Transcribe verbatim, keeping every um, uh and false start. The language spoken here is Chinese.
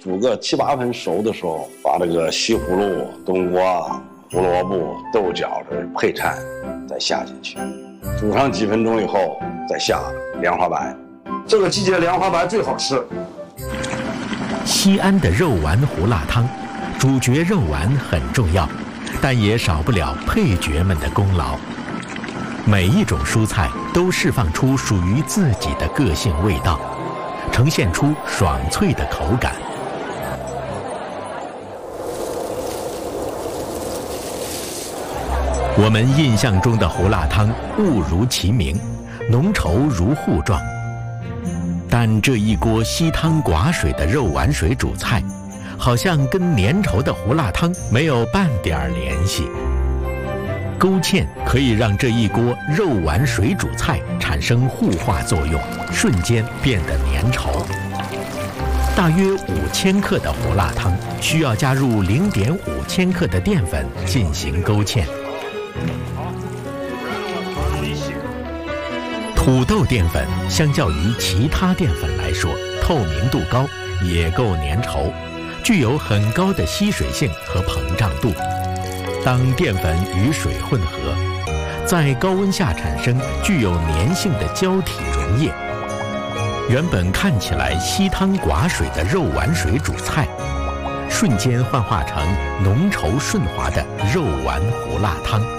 煮个七八分熟的时候，把这个西葫芦、冬瓜、胡萝卜、豆角的配菜再下进去，煮上几分钟以后再下莲花白。这个季节莲花白最好吃。 西安的肉丸胡辣汤，主角肉丸很重要，但也少不了配角们的功劳。每一种蔬菜都释放出属于自己的个性味道，呈现出爽脆的口感。我们印象中的胡辣汤物如其名，浓稠如糊状。但这一锅稀汤寡水的肉丸水煮菜，好像跟粘稠的胡辣汤没有半点联系。勾芡可以让这一锅肉丸水煮菜产生互化作用，瞬间变得粘稠。大约五千克的胡辣汤需要加入零点五千克的淀粉进行勾芡。土豆淀粉相较于其他淀粉来说，透明度高，也够粘稠，具有很高的吸水性和膨胀度。当淀粉与水混合，在高温下产生具有粘性的胶体溶液，原本看起来稀汤寡水的肉丸水煮菜，瞬间幻化成浓稠顺滑的肉丸胡辣汤。